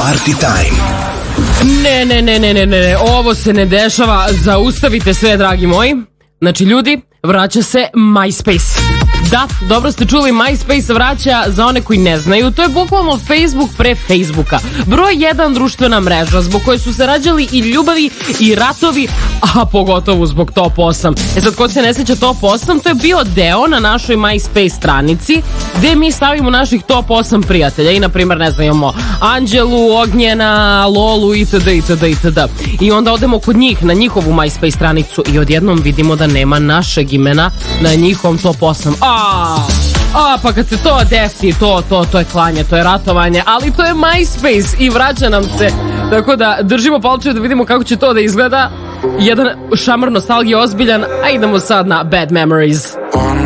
Party Time. Ne, ovo se ne dešava, zaustavite sve, dragi moji. Znači, ljudi, vraća se MySpace. Da, dobro ste čuli, MySpace se vraća, za one koji ne znaju, to je bukvalno Facebook pre Facebooka. Broj 1 društvena mreža, zbog koje su se rađali i ljubavi i ratovi, a pogotovo zbog Top 8. Sad, ko se ne seća Top 8, to je bio deo na našoj MySpace stranici, gde mi stavimo naših Top 8 prijatelja. I, na primjer, ne znam, imamo Anđelu, Ognjena, Lolu, itd. I onda odemo kod njih, na njihovu MySpace stranicu i odjednom vidimo da nema našeg imena na njihovom Top 8. Pa kad se to desi, to je klanje, to je ratovanje, ali to je MySpace i vraća nam se. Tako da držimo palče da vidimo kako će to da izgleda. Jedan šamar nostalgije ozbiljan, a idemo sad na Bad Memories. One